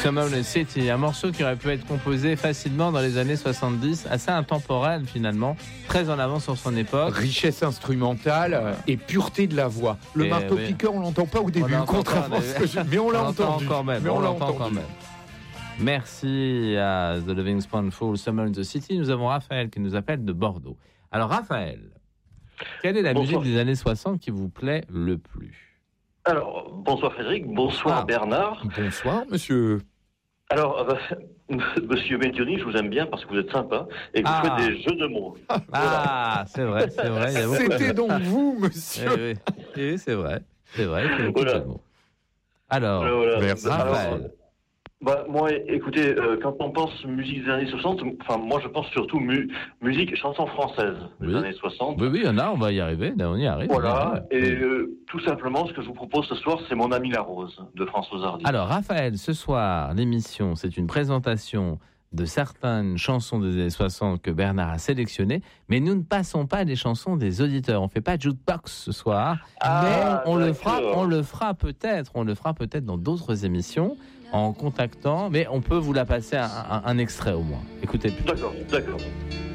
Summer in the City, un morceau qui aurait pu être composé facilement dans les années 70, assez intemporel finalement, très en avance sur son époque. Richesse instrumentale et pureté de la voix. Le marteau-piqueur, on l'entend pas au début, contrairement à ce que mais on l'a entendu. On l'entend quand même. Merci à The Loving Spoonful, Summer in the City. Nous avons Raphaël qui nous appelle de Bordeaux. Alors Raphaël, quelle est la musique des années 60 qui vous plaît le plus ? Alors, bonsoir Frédéric, bonsoir Bernard. Bonsoir monsieur. Alors, monsieur Médioni, je vous aime bien parce que vous êtes sympa et que vous faites des jeux de mots. Ah, c'est vrai. C'était donc vous, monsieur. Oui, c'est vrai. Il y a beaucoup de jeux de mots. Alors, merci. Raphaël. Moi, écoutez, quand on pense musique des années 60, moi je pense surtout musique, chanson française des années 60. Oui, il y en a, on va y arriver, on y arrive. Voilà, tout simplement, ce que je vous propose ce soir, c'est Mon ami la rose, de Françoise Hardy. Alors, Raphaël, ce soir, l'émission, c'est une présentation de certaines chansons des années 60 que Bernard a sélectionnées, mais nous ne passons pas des chansons des auditeurs. On ne fait pas de jukebox ce soir, mais on le fera peut-être dans d'autres émissions, en contactant, mais on peut vous la passer un extrait au moins. Écoutez. D'accord.